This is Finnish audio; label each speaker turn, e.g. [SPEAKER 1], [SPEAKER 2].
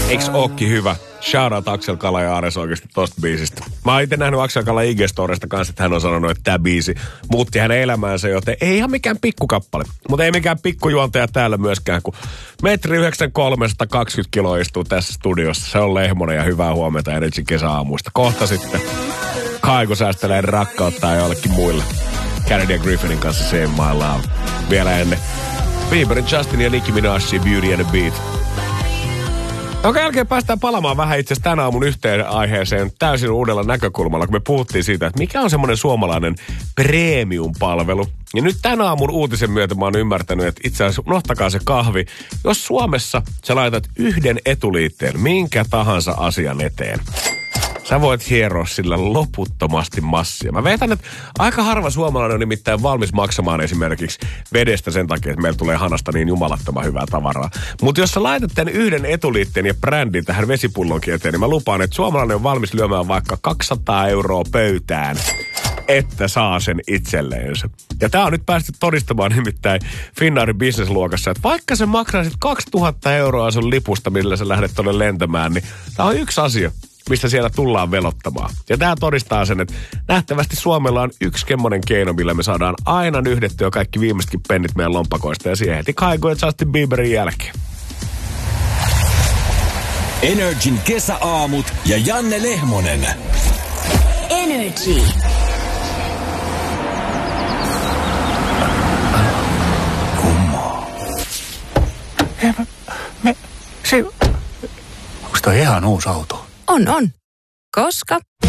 [SPEAKER 1] Eiks ookin hyvä? Shoutout Aksel Kala ja Ares oikeasti tosta biisistä. Mä oon itse nähnyt Aksel Kala IG-storista kanssa, että hän on sanonut, että tää biisi muutti hänen elämäänsä, joten ei ihan mikään pikkukappale. Mutta ei mikään pikkujuontaja täällä myöskään, kun 1,93 120 kiloa istuu tässä studiossa. Se on Lehmonen ja hyvää huomenta Energy kesäaamuista. Kohta sitten Kaiku säästelee rakkautta jollekin muille. Kennedy Griffinin kanssa Save My Love. Vielä ennen Bieberin, Justin ja Nicki Minajin Beauty and the Beat. Jonka jälkeen päästään palaamaan vähän itse asiassa tämän aamun yhteen aiheeseen täysin uudella näkökulmalla, kun me puhuttiin siitä, että mikä on semmoinen suomalainen premium-palvelu. Ja nyt tämän aamun uutisen myötä mä oon ymmärtänyt, että itse asiassa unohtakaa se kahvi. Jos Suomessa sä laitat yhden etuliitteen minkä tahansa asian eteen, sä voit hieroa sillä loputtomasti massia. Mä veitän, että aika harva suomalainen on nimittäin valmis maksamaan esimerkiksi vedestä sen takia, että meillä tulee hanasta niin jumalattoman hyvää tavaraa. Mutta jos sä laitat tämän yhden etuliitteen ja brändin tähän vesipullonkin eteen, niin mä lupaan, että suomalainen on valmis lyömään vaikka 200 € pöytään, että saa sen itselleensä. Ja tää on nyt päästy todistamaan nimittäin Finnairin business-luokassa, että vaikka sä maksaisit 2000 € sun lipusta, millä sä lähdet tonne lentämään, niin tää on yksi asia, mistä siellä tullaan velottamaan. Ja tämä todistaa sen, että nähtävästi Suomella on yksi semmoinen keino, millä me saadaan aina nyhdettyä kaikki viimeisetkin pennit meidän lompakoista ja siihen heti Kaiku ja Justin Bieberin jälkeen.
[SPEAKER 2] Energin kesäaamut ja Janne Lehmonen.
[SPEAKER 3] Energy.
[SPEAKER 4] Kummaa. Onko toi ihan uusi auto?
[SPEAKER 3] On. Koska